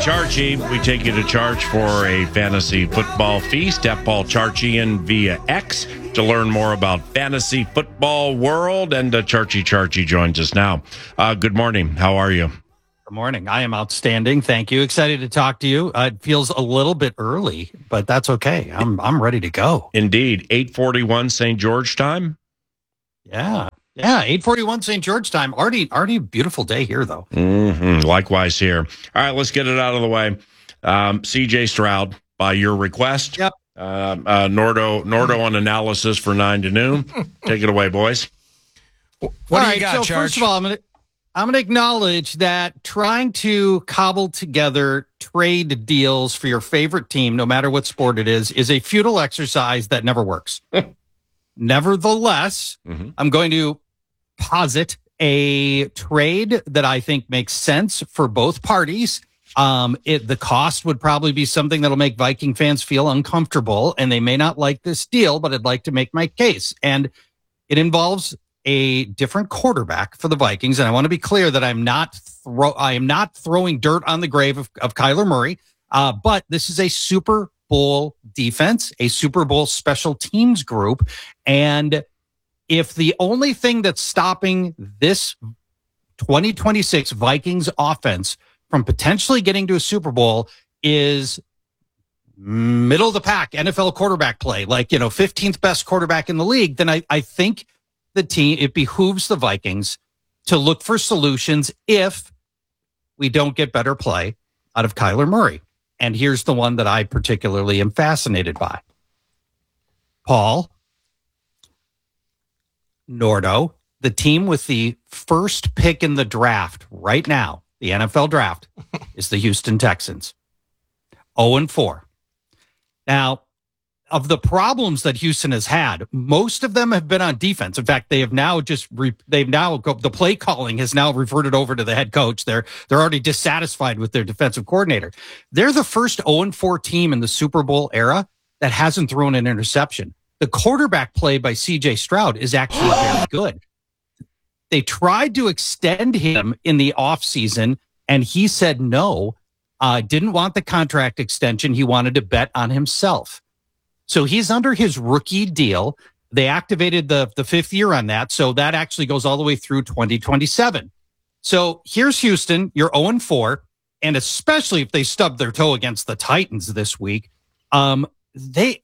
Charchi. We take you to church for a fantasy football feast at Paul Charchian via X to learn more about fantasy football world. And Charchi joins us now. Good morning. How are you? Good morning. I am outstanding. Thank you. Excited to talk to you. It feels a little bit early, but that's okay. I'm ready to go. Indeed. 8:41 St. George time. Yeah. 8:41 St. George time. Already a beautiful day here, though. Likewise here. All right, let's get it out of the way. CJ Stroud, by your request. Yep. Nordo on analysis for 9 to noon. Take it away, boys. What do you got, so Charge? First of all, I'm going to acknowledge that trying to cobble together trade deals for your favorite team, no matter what sport it is a futile exercise that never works. Nevertheless, I'm going to posit a trade that I think makes sense for both parties. The cost would probably be something that'll make Viking fans feel uncomfortable, and they may not like this deal, but I'd like to make my case. And it involves a different quarterback for the Vikings. And I want to be clear that I am not throwing dirt on the grave of Kyler Murray. But this is a Super Bowl defense, a Super Bowl special teams group. And if the only thing that's stopping this 2026 Vikings offense from potentially getting to a Super Bowl is middle of the pack NFL quarterback play, 15th best quarterback in the league, then I think it behooves the Vikings to look for solutions if we don't get better play out of Kyler Murray. And here's the one that I particularly am fascinated by. Paul, Nordo, the team with the first pick in the draft right now, the NFL draft, is the Houston Texans. 0-4. Now, of the problems that Houston has had, most of them have been on defense. In fact, they have now the play calling has now reverted over to the head coach. They're already dissatisfied with their defensive coordinator. They're the first 0-4 team in the Super Bowl era that hasn't thrown an interception. The quarterback play by CJ Stroud is actually very good. They tried to extend him in the offseason, and he said no, didn't want the contract extension. He wanted to bet on himself. So he's under his rookie deal. They activated the fifth year on that, so that actually goes all the way through 2027. So here's Houston, you're 0-4, and especially if they stub their toe against the Titans this week, maybe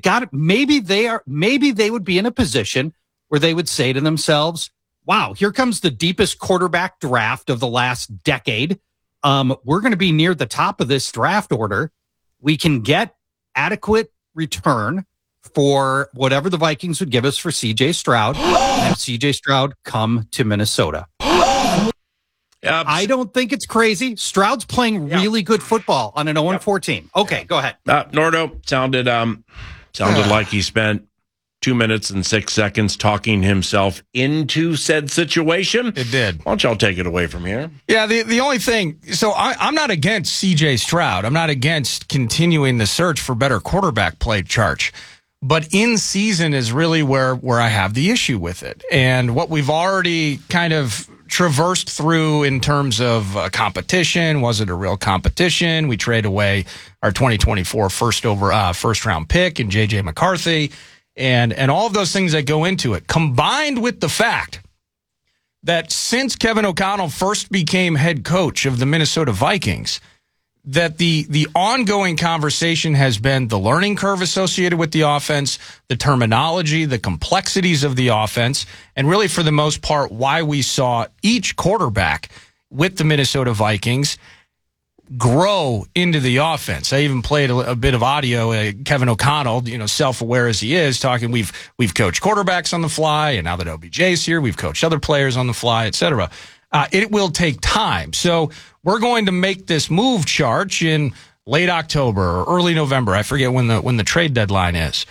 they would be in a position where they would say to themselves, wow, here comes the deepest quarterback draft of the last decade. We're going to be near the top of this draft order. We can get adequate return for whatever the Vikings would give us for CJ Stroud, and have CJ Stroud come to Minnesota. I don't think it's crazy. Stroud's playing really good football on an 0-4 team. Okay, go ahead. Nordo sounded like he spent 2 minutes and 6 seconds talking himself into said situation. It did. Why don't y'all take it away from here? Yeah, the only thing, so I'm not against CJ Stroud. I'm not against continuing the search for better quarterback play, Charge. But in season is really where I have the issue with it. And what we've already kind of traversed through in terms of competition. Was it a real competition? We trade away our 2024 first round pick in J.J. McCarthy. And all of those things that go into it, combined with the fact that since Kevin O'Connell first became head coach of the Minnesota Vikings, that the ongoing conversation has been the learning curve associated with the offense, the terminology, the complexities of the offense, and really for the most part why we saw each quarterback with the Minnesota Vikings grow into the offense. I even played a bit of audio. Kevin O'Connell, self-aware as he is, talking. We've coached quarterbacks on the fly, and now that OBJ's here, we've coached other players on the fly, etc. It will take time. So we're going to make this move, Charge, in late October or early November. I forget when the trade deadline is.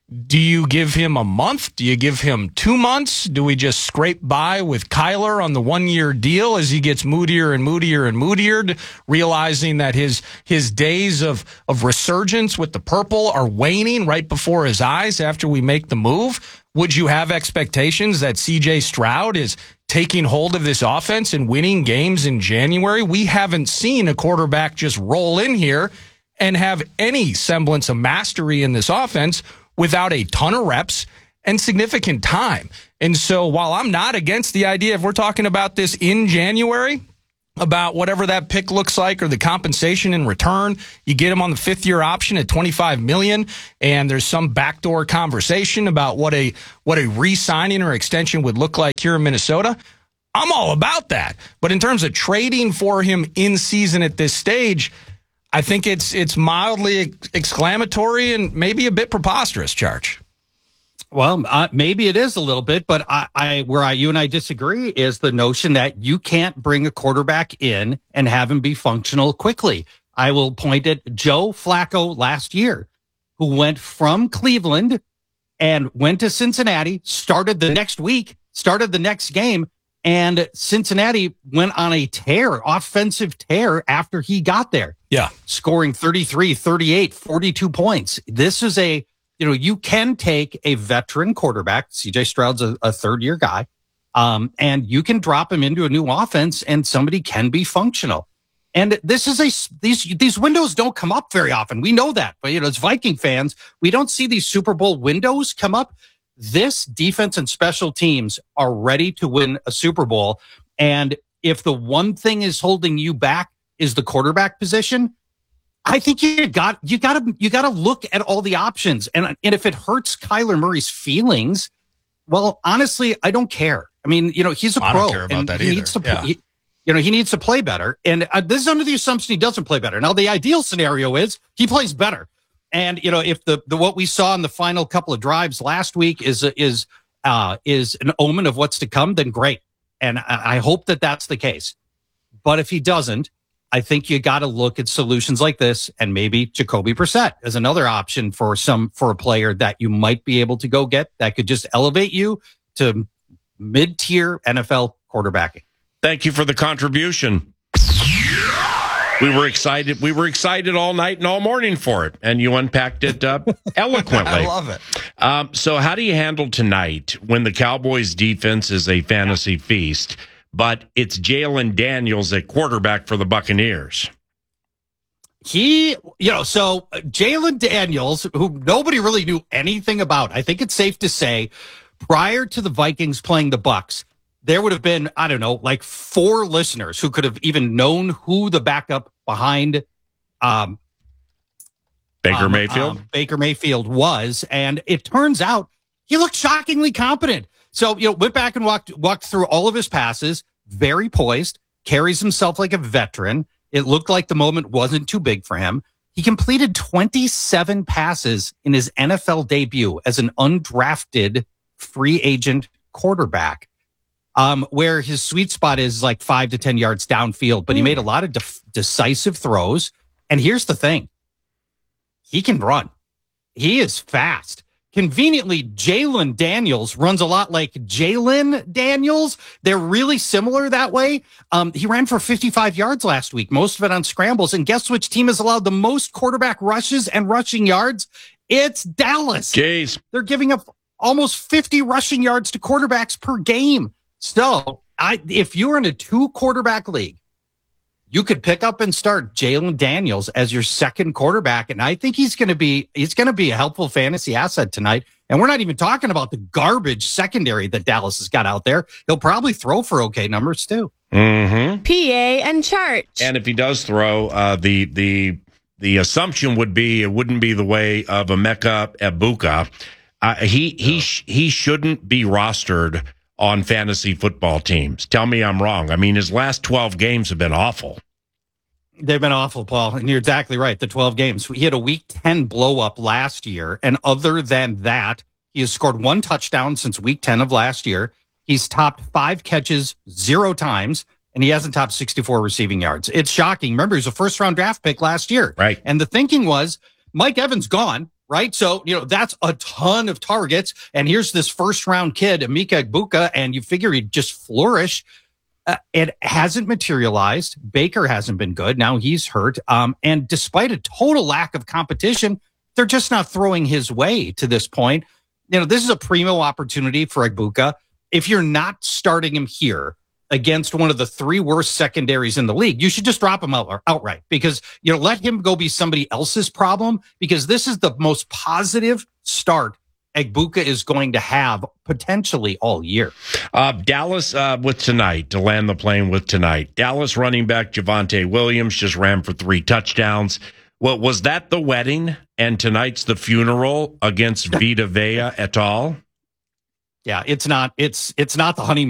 Do you give him a month? Do you give him 2 months? Do we just scrape by with Kyler on the 1-year deal as he gets moodier and moodier and moodier, realizing that his days of resurgence with the purple are waning right before his eyes after we make the move? Would you have expectations that C.J. Stroud is taking hold of this offense and winning games in January? We haven't seen a quarterback just roll in here and have any semblance of mastery in this offense without a ton of reps and significant time. And so while I'm not against the idea, if we're talking about this in January, about whatever that pick looks like or the compensation in return, you get him on the 5th-year option at $25 million, and there's some backdoor conversation about what a re-signing or extension would look like here in Minnesota, I'm all about that. But in terms of trading for him in season at this stage, I think it's mildly exclamatory and maybe a bit preposterous, Charge. Well, maybe it is a little bit, but you and I disagree is the notion that you can't bring a quarterback in and have him be functional quickly. I will point at Joe Flacco last year, who went from Cleveland and went to Cincinnati, started the next game, and Cincinnati went on a offensive tear after he got there. Yeah. Scoring 33, 38, 42 points. This is you can take a veteran quarterback. CJ Stroud's a third-year guy. And you can drop him into a new offense and somebody can be functional. And this is these windows don't come up very often. We know that, but as Viking fans, we don't see these Super Bowl windows come up. This defense and special teams are ready to win a Super Bowl. And if the one thing is holding you back is the quarterback position, I think you got to look at all the options. And if it hurts Kyler Murray's feelings, well, honestly, I don't care. I mean, he's a pro. I don't care about that either. He needs to play better. And this is under the assumption he doesn't play better. Now, the ideal scenario is he plays better. And if the what we saw in the final couple of drives last week is an omen of what's to come, then great. And I hope that that's the case. But if he doesn't, I think you got to look at solutions like this, and maybe Jacoby Brissett as another option for a player that you might be able to go get that could just elevate you to mid-tier NFL quarterbacking. Thank you for the contribution. We were excited. We were excited all night and all morning for it, and you unpacked it eloquently. I love it. So how do you handle tonight when the Cowboys' defense is a fantasy feast, but it's Jalen Daniels at quarterback for the Buccaneers? So Jalen Daniels, who nobody really knew anything about, I think it's safe to say, prior to the Vikings playing the Bucs, there would have been, I don't know, like 4 listeners who could have even known who the backup behind Baker Mayfield was. And it turns out he looked shockingly competent. So, went back and walked through all of his passes, very poised, carries himself like a veteran. It looked like the moment wasn't too big for him. He completed 27 passes in his NFL debut as an undrafted free agent quarterback. Where his sweet spot is like 5 to 10 yards downfield, but he made a lot of decisive throws. And here's the thing. He can run. He is fast. Conveniently, Jalen Daniels runs a lot like Jalen Daniels. They're really similar that way. He ran for 55 yards last week, most of it on scrambles. And guess which team has allowed the most quarterback rushes and rushing yards? It's Dallas. Jeez. They're giving up almost 50 rushing yards to quarterbacks per game. So if you're in a 2-quarterback league, you could pick up and start Jalen Daniels as your second quarterback. And I think he's going to be a helpful fantasy asset tonight. And we're not even talking about the garbage secondary that Dallas has got out there. He'll probably throw for okay numbers too. Mm-hmm. PA and Church. And if he does throw, the assumption would be it wouldn't be the way of Emeka Egbuka. He shouldn't be rostered on fantasy football teams. Tell me I'm wrong. I mean, his last 12 games have been awful. They've been awful, Paul. And you're exactly right. The 12 games. He had a week 10 blow up last year. And other than that, he has scored 1 touchdown since week 10 of last year. He's topped 5 catches 0 times, and he hasn't topped 64 receiving yards. It's shocking. Remember, he was a first-round draft pick last year. Right. And the thinking was Mike Evans gone. right? So, that's a ton of targets. And here's this first round kid, Emeka Egbuka, and you figure he'd just flourish. It hasn't materialized. Baker hasn't been good. Now he's hurt. And despite a total lack of competition, they're just not throwing his way to this point. This is a primo opportunity for Egbuka. If you're not starting him here against one of the three worst secondaries in the league, you should just drop him outright, because let him go be somebody else's problem, because this is the most positive start Egbuka is going to have potentially all year. Dallas with tonight, to land the plane with tonight. Dallas running back Javonte Williams just ran for 3 touchdowns. Well, was that the wedding and tonight's the funeral against Vita Vea et al.? Yeah, it's not the honeymoon.